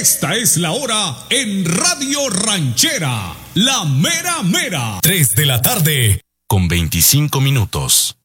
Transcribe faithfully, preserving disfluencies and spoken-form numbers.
Esta es la hora en Radio Ranchera, la mera mera. tres de la tarde con veinticinco minutos.